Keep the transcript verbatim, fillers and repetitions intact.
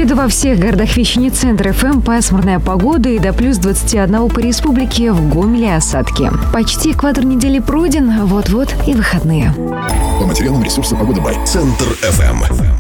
среду во всех городах вещания Центр эф эм пасмурная погода и до плюс двадцати одного по республике, в Гомеле осадки. Почти экватор недели пройден, вот-вот и выходные. По материалам ресурса «Погода Бай». Центр эф эм.